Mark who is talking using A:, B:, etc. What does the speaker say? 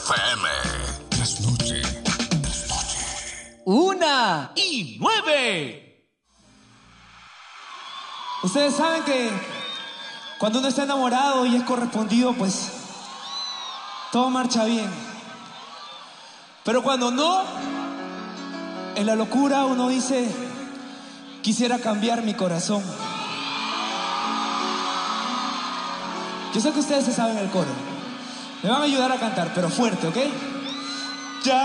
A: FM. Trasnoche.
B: 1:09.
C: Ustedes saben que cuando uno está enamorado y es correspondido, pues todo marcha bien. Pero cuando no, en la locura uno dice, quisiera cambiar mi corazón. Yo sé que ustedes se saben el coro. Me van a ayudar a cantar, pero fuerte, ¿ok?